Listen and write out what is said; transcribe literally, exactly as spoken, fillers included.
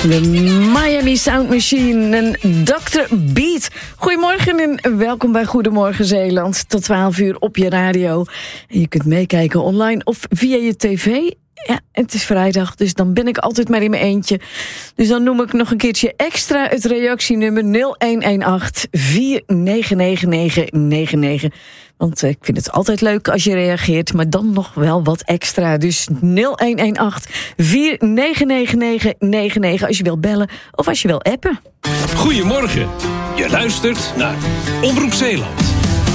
De Miami Sound Machine en dokter Beat. Goedemorgen en welkom bij Goedemorgen Zeeland. Tot twaalf uur op je radio. En je kunt meekijken online of via je tv. Ja, het is vrijdag, dus dan ben ik altijd maar in mijn eentje. Dus dan noem ik nog een keertje extra het reactienummer nul een een acht vier negen negen negen negen negen. Want ik vind het altijd leuk als je reageert, maar dan nog wel wat extra. Dus nul een een acht vier negen negen negen negen negen als je wil bellen of als je wil appen. Goedemorgen, je luistert naar Omroep Zeeland.